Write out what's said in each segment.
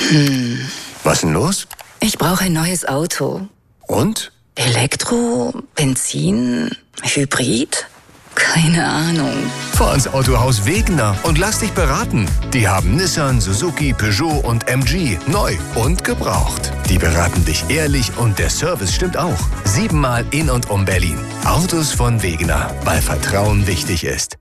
Was denn los? Ich brauche ein neues Auto. Und? Elektro, Benzin, Hybrid? Keine Ahnung. Fahr ins Autohaus Wegener und lass dich beraten. Die haben Nissan, Suzuki, Peugeot und MG neu und gebraucht. Die beraten dich ehrlich und der Service stimmt auch. 7-mal in und um Berlin. Autos von Wegener, weil Vertrauen wichtig ist.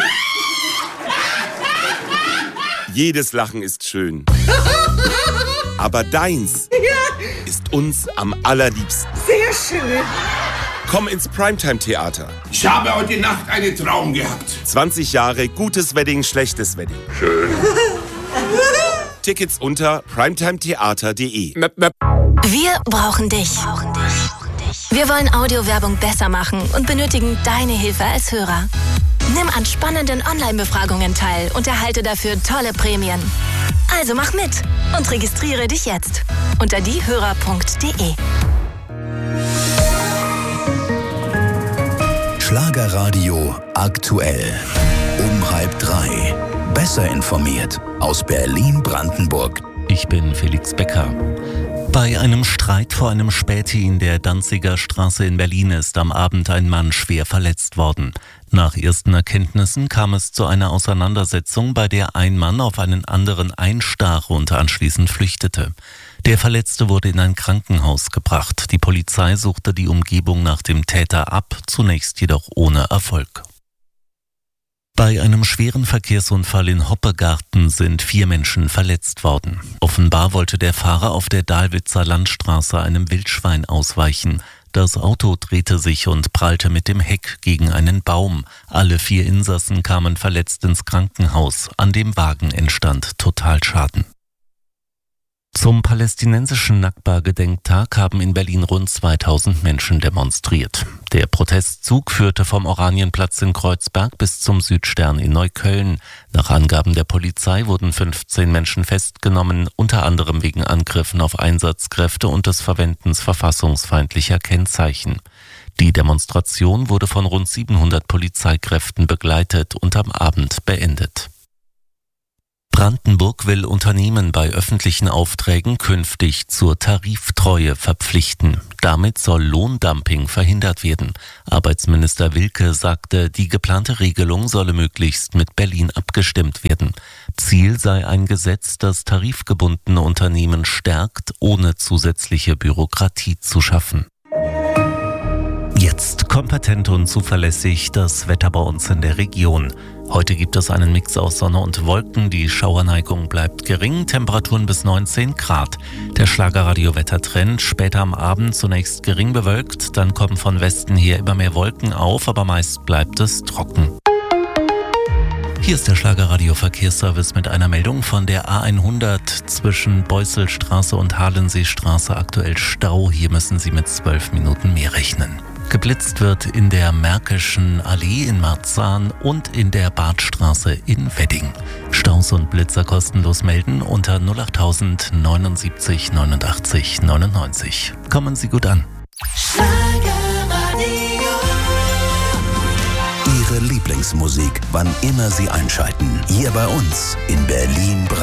Jedes Lachen ist schön. Aber deins ist uns am allerliebsten. Sehr schön. Komm ins Primetime-Theater. Ich habe heute Nacht einen Traum gehabt. 20 Jahre gutes Wedding, schlechtes Wedding. Schön. Tickets unter primetimetheater.de. Wir brauchen dich. Wir wollen Audiowerbung besser machen und benötigen deine Hilfe als Hörer. Nimm an spannenden Online-Befragungen teil und erhalte dafür tolle Prämien. Also mach mit und registriere dich jetzt unter diehörer.de. Schlagerradio aktuell. Um 2:30. Besser informiert aus Berlin-Brandenburg. Ich bin Felix Becker. Bei einem Streit vor einem Späti in der Danziger Straße in Berlin ist am Abend ein Mann schwer verletzt worden. Nach ersten Erkenntnissen kam es zu einer Auseinandersetzung, bei der ein Mann auf einen anderen einstach und anschließend flüchtete. Der Verletzte wurde in ein Krankenhaus gebracht. Die Polizei suchte die Umgebung nach dem Täter ab, zunächst jedoch ohne Erfolg. Bei einem schweren Verkehrsunfall in Hoppegarten sind 4 Menschen verletzt worden. Offenbar wollte der Fahrer auf der Dahlwitzer Landstraße einem Wildschwein ausweichen. Das Auto drehte sich und prallte mit dem Heck gegen einen Baum. Alle 4 Insassen kamen verletzt ins Krankenhaus. An dem Wagen entstand Totalschaden. Zum palästinensischen Nakba-Gedenktag haben in Berlin rund 2000 Menschen demonstriert. Der Protestzug führte vom Oranienplatz in Kreuzberg bis zum Südstern in Neukölln. Nach Angaben der Polizei wurden 15 Menschen festgenommen, unter anderem wegen Angriffen auf Einsatzkräfte und des Verwendens verfassungsfeindlicher Kennzeichen. Die Demonstration wurde von rund 700 Polizeikräften begleitet und am Abend beendet. Brandenburg will Unternehmen bei öffentlichen Aufträgen künftig zur Tariftreue verpflichten. Damit soll Lohndumping verhindert werden. Arbeitsminister Wilke sagte, die geplante Regelung solle möglichst mit Berlin abgestimmt werden. Ziel sei ein Gesetz, das tarifgebundene Unternehmen stärkt, ohne zusätzliche Bürokratie zu schaffen. Jetzt kompetent und zuverlässig das Wetter bei uns in der Region. Heute gibt es einen Mix aus Sonne und Wolken, die Schauerneigung bleibt gering, Temperaturen bis 19 Grad. Der Schlagerradio-Wettertrend, später am Abend zunächst gering bewölkt, dann kommen von Westen her immer mehr Wolken auf, aber meist bleibt es trocken. Hier ist der Schlagerradio-Verkehrsservice mit einer Meldung von der A100 zwischen Beusselstraße und Halenseestraße, aktuell Stau. Hier müssen Sie mit 12 Minuten mehr rechnen. Geblitzt wird in der Märkischen Allee in Marzahn und in der Badstraße in Wedding. Staus und Blitzer kostenlos melden unter 08000 79 89 99. Kommen Sie gut an. Ihre Lieblingsmusik, wann immer Sie einschalten. Hier bei uns in Berlin-Brandenburg.